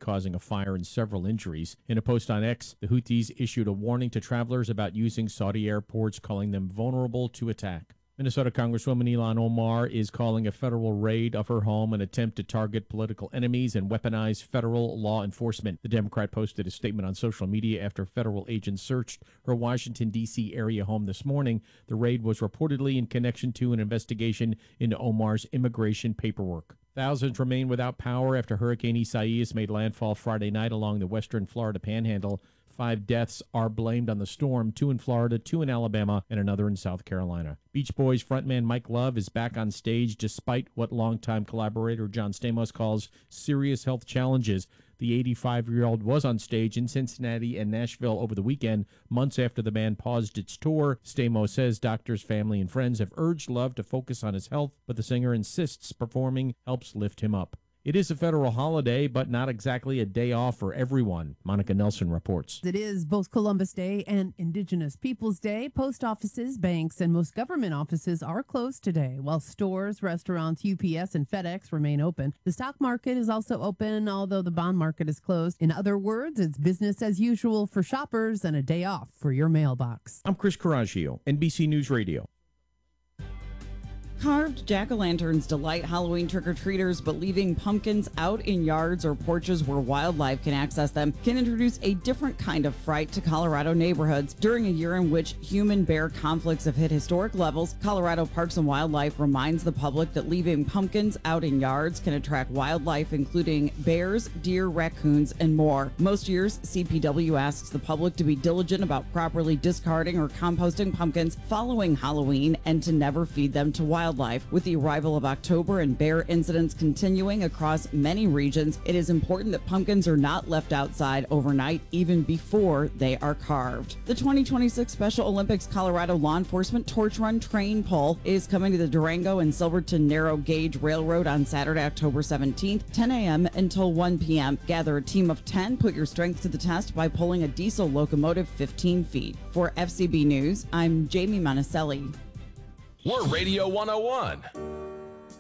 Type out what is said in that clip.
causing a fire and several injuries. In a post on X, the Houthis issued a warning to travelers about using Saudi airports, calling them vulnerable to attack. Minnesota Congresswoman Ilhan Omar is calling a federal raid of her home an attempt to target political enemies and weaponize federal law enforcement. The Democrat posted a statement on social media after federal agents searched her Washington, D.C. area home this morning. The raid was reportedly in connection to an investigation into Omar's immigration paperwork. Thousands remain without power after Hurricane Isaias made landfall Friday night along the western Florida panhandle. 5 deaths are blamed on the storm, 2 in Florida, 2 in Alabama, and another in South Carolina. Beach Boys frontman Mike Love is back on stage despite what longtime collaborator John Stamos calls serious health challenges. The 85-year-old was on stage in Cincinnati and Nashville over the weekend, months after the band paused its tour. Stamos says doctors, family, and friends have urged Love to focus on his health, but the singer insists performing helps lift him up. It is a federal holiday, but not exactly a day off for everyone. Monica Nelson reports. It is both Columbus Day and Indigenous Peoples Day. Post offices, banks, and most government offices are closed today, while stores, restaurants, UPS, and FedEx remain open. The stock market is also open, although the bond market is closed. In other words, it's business as usual for shoppers and a day off for your mailbox. I'm Chris Coraggio, NBC News Radio. Carved jack-o'-lanterns delight Halloween trick-or-treaters, but leaving pumpkins out in yards or porches where wildlife can access them can introduce a different kind of fright to Colorado neighborhoods. During a year in which human-bear conflicts have hit historic levels, Colorado Parks and Wildlife reminds the public that leaving pumpkins out in yards can attract wildlife, including bears, deer, raccoons, and more. Most years, CPW asks the public to be diligent about properly discarding or composting pumpkins following Halloween and to never feed them to wildlife. With the arrival of October and bear incidents continuing across many regions, it is important that pumpkins are not left outside overnight, even before they are carved. The 2026 Special Olympics Colorado Law Enforcement Torch Run Train Pull is coming to the Durango and Silverton Narrow Gauge Railroad on Saturday, October 17th, 10 a.m. until 1 p.m. Gather a team of 10, put your strength to the test by pulling a diesel locomotive 15 feet. For FCB News, I'm Jamie Monticelli. We're Radio 101.